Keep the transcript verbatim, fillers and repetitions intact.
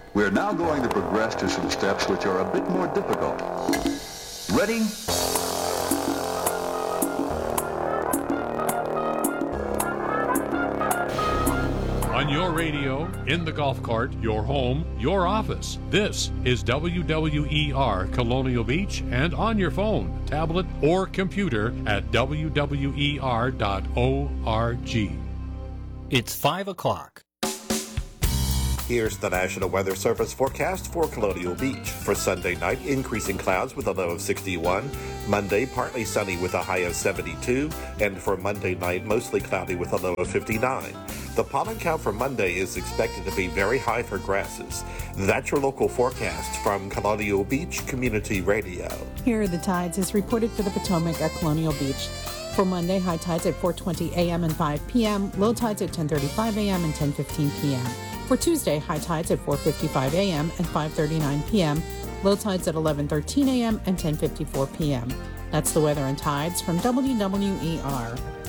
We are now going to progress to some steps which are a bit more difficult. Ready? On your radio, in the golf cart, your home, your office. This is W W E R Colonial Beach, and on your phone, tablet, or computer at W W E R dot org. It's five o'clock. Here's the National Weather Service forecast for Colonial Beach. For Sunday night, increasing clouds with a low of sixty-one. Monday, partly sunny with a high of seventy-two. And for Monday night, mostly cloudy with a low of fifty-nine. The pollen count for Monday is expected to be very high for grasses. That's your local forecast from Colonial Beach Community Radio. Here are the tides as reported for the Potomac at Colonial Beach. For Monday, high tides at four twenty a.m. and five p.m., low tides at ten thirty-five a.m. and ten fifteen p.m. For Tuesday, high tides at four fifty-five a.m. and five thirty-nine p.m., low tides at eleven thirteen a.m. and ten fifty-four p.m. That's the weather and tides from W W E R.